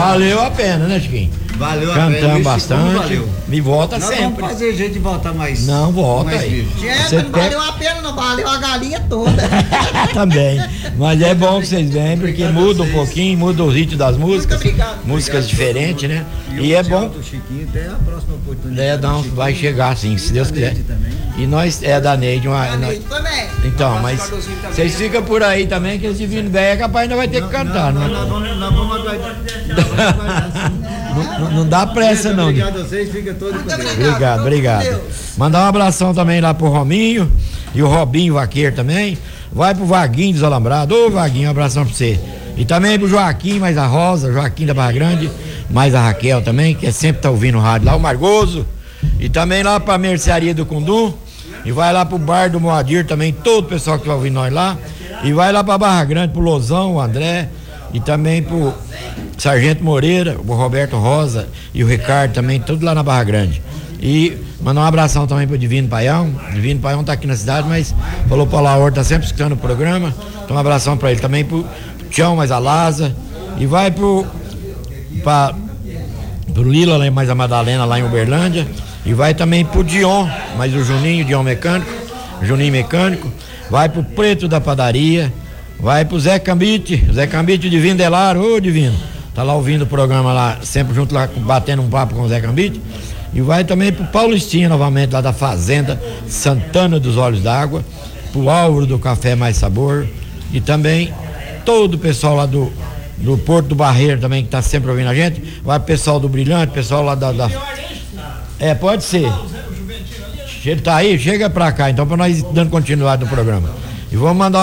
Valeu a pena, né, Chiquinho? Valeu a pena. Cantamos bastante. Valeu. Me volta Nós sempre. vamos fazer jeito de voltar mais. Não, volta mais aí. vezes. Você Não valeu a pena, não valeu a galinha toda. Também. Mas é bom que vocês venham, porque muda um pouquinho, muda o ritmo das músicas. obrigado. Músicas diferentes, né? E é bom. Do Chiquinho, até a próxima oportunidade. Não, vai chegar sim, se Deus quiser. Também. E nós, da Neide, Também. então, mas vocês ficam por aí também, que esse vindo velho é capaz ainda vai ter que cantar, né? Nós vamos aguardar. Não dá pressa, não. Obrigado a vocês, fica todo com Deus. Obrigado. Mandar um abração também lá pro Rominho e o Robinho Vaqueiro também. Vai pro Vaguinho dos Alambrados. Ô Vaguinho, um abração pra você. E também pro Joaquim, mais a Rosa, Joaquim da Barra Grande, mais a Raquel também, que sempre tá ouvindo o rádio lá, o Margoso. E também lá pra Mercearia do Cundum. E vai lá pro Bar do Moadir também, todo o pessoal que vai ouvir nós lá. E vai lá pra Barra Grande, pro Lozão, o André. E também pro Sargento Moreira, o Roberto Rosa e o Ricardo também, tudo lá na Barra Grande. E mandar um abração também pro Divino Paião. Divino Paião tá aqui na cidade, mas falou pra Laor, tá sempre escutando o programa. Então um abração pra ele também, pro Tião, mais a Laza. E vai pro Lila, mais a Madalena lá em Uberlândia. E vai também pro Dion, mais o Juninho Mecânico. Vai pro Preto da Padaria. Vai pro Zé Cambite Divino Delaro, ô Divino. Tá lá ouvindo o programa lá, sempre junto lá, batendo um papo com o Zé Cambite. E vai também pro Paulistinha novamente, lá da Fazenda Santana dos Olhos d'Água. Pro Álvaro do Café Mais Sabor. E também todo o pessoal lá do Porto do Barreiro também, que tá sempre ouvindo a gente. Vai pro pessoal do Brilhante, pessoal lá da... pode ser. Ele tá aí, chega pra cá, então, pra nós dando continuidade no programa. E vamos mandar